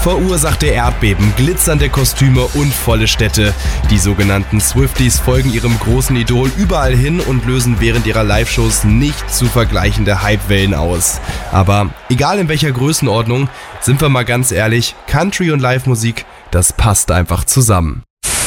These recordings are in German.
verursachte Erdbeben, glitzernde Kostüme und volle Städte. Die sogenannten Swifties folgen ihrem großen Idol überall hin und lösen während ihrer Live-Shows nicht zu vergleichende Hypewellen aus. Aber egal in welcher Größenordnung, sind wir mal ganz ehrlich, Country und Live-Musik, das passt einfach zusammen.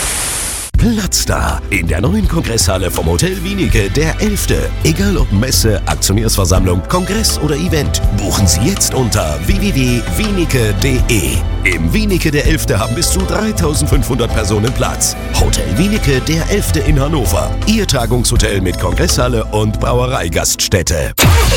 Platz in der neuen Kongresshalle vom Hotel Wienicke, der 11. Egal ob Messe, Aktionärsversammlung, Kongress oder Event, buchen Sie jetzt unter www.wienicke.de. Im Wienicke der 11. haben bis zu 3.500 Personen Platz. Hotel Wienicke der 11. in Hannover. Ihr Tagungshotel mit Kongresshalle und Brauereigaststätte.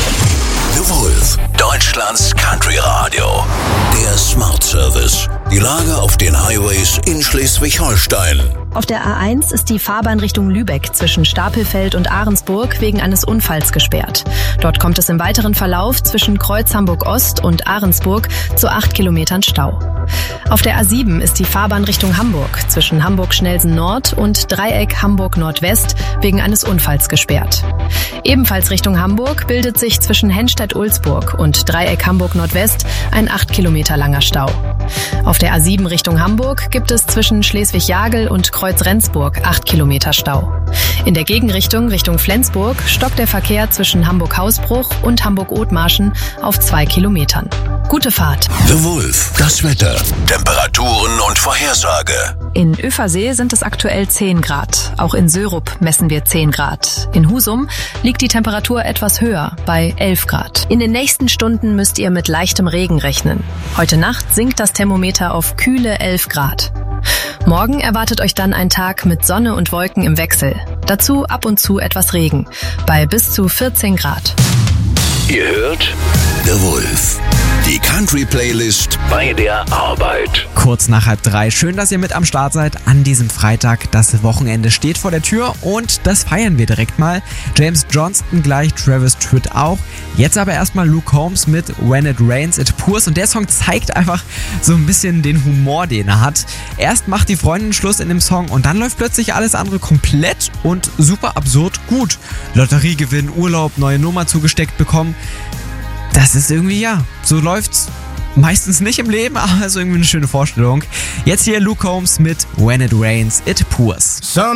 The Wolf, Deutschlands Country Radio. Der Smart Service. Die Lage auf den Highways in Schleswig-Holstein. Auf der A1 ist die Fahrbahn Richtung Lübeck zwischen Stapelfeld und Ahrensburg wegen eines Unfalls gesperrt. Dort kommt es im weiteren Verlauf zwischen Kreuz Hamburg-Ost und Ahrensburg zu 8 Kilometern Stau. Auf der A7 ist die Fahrbahn Richtung Hamburg zwischen Hamburg-Schnelsen-Nord und Dreieck Hamburg-Nordwest wegen eines Unfalls gesperrt. Ebenfalls Richtung Hamburg bildet sich zwischen Henstedt-Ulzburg und Dreieck Hamburg-Nordwest ein 8 Kilometer langer Stau. Auf der A7 Richtung Hamburg gibt es zwischen Schleswig-Jagel und Kreuz-Rendsburg 8 Kilometer Stau. In der Gegenrichtung Richtung Flensburg stockt der Verkehr zwischen Hamburg-Hausbruch und Hamburg-Othmarschen auf 2 Kilometern. Gute Fahrt. The Wolf, das Wetter, Temperaturen und Vorhersage. In Översee sind es aktuell 10 Grad. Auch in Sörup messen wir 10 Grad. In Husum liegt die Temperatur etwas höher, bei 11 Grad. In den nächsten Stunden müsst ihr mit leichtem Regen rechnen. Heute Nacht sinkt das Thermometer auf kühle 11 Grad. Morgen erwartet euch dann ein Tag mit Sonne und Wolken im Wechsel. Dazu ab und zu etwas Regen, bei bis zu 14 Grad. Ihr hört The Wolf, die Country-Playlist bei der Arbeit. Kurz nach 2:30. Schön, dass ihr mit am Start seid an diesem Freitag. Das Wochenende steht vor der Tür und das feiern wir direkt mal. James Johnston gleich, Travis Tritt auch. Jetzt aber erstmal Luke Combs mit When It Rains, It Pours. Und der Song zeigt einfach so ein bisschen den Humor, den er hat. Erst macht die Freundin Schluss in dem Song und dann läuft plötzlich alles andere komplett und super absurd gut. Lotteriegewinn, Urlaub, neue Nummer zugesteckt bekommen. Das ist irgendwie, ja, so läuft's meistens nicht im Leben, aber ist irgendwie eine schöne Vorstellung. Jetzt hier Luke Combs mit When It Rains, It Pours.